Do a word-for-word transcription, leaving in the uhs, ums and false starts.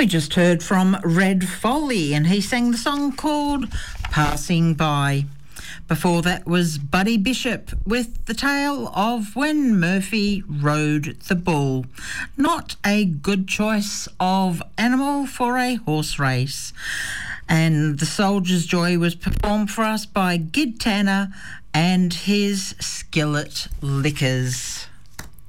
We just heard from Red Foley, and he sang the song called Passing By. Before that was Buddy Bishop with the tale of when Murphy rode the bull. Not a good choice of animal for a horse race. And The Soldier's Joy was performed for us by Gid Tanner and his Skillet Lickers.